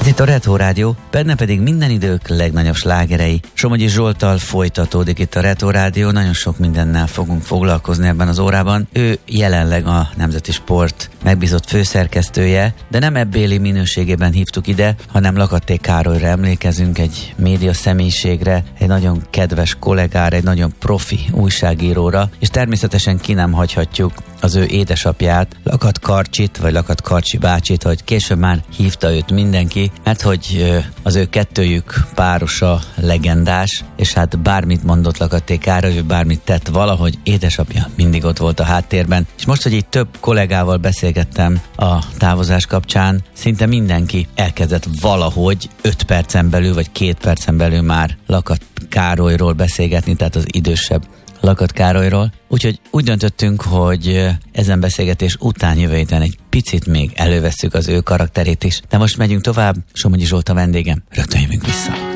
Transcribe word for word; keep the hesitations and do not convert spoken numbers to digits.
itt a Retro Rádió, benne pedig minden idők legnagyobb slágerei. Somogyi Zsolttal folytatódik itt a Retro Rádió, nagyon sok mindennel fogunk foglalkozni ebben az órában. Ő jelenleg a Nemzeti Sport megbízott főszerkesztője, de nem ebbéli minőségében hívtuk ide, hanem Lakaté Károlyra emlékezünk, egy média személyiségre, egy nagyon kedves kollégára, egy nagyon profi újságíróra, és természetesen ki nem hagyhatjuk az ő édesapját, Lakat Karcsit, vagy Lakat Karcsi bácsit, hogy később már hívta őt mindenki, mert hogy az ő kettőjük párosa legendás, és hát bármit mondott Lakaté Károly, ő bármit tett, valahogy édesapja mindig ott volt a háttérben. És most, hogy így több kollégával beszélgettem a távozás kapcsán, szinte mindenki elkezdett valahogy öt percen belül, vagy két percen belül már Lakat Károlyról beszélgetni, tehát az idősebb Lakat Károlyról. Úgyhogy úgy döntöttünk, hogy ezen beszélgetés után jövő héten egy picit még elővesszük az ő karakterét is. De most megyünk tovább, Somogyi Zsolt a vendégem, rögtön jövünk vissza.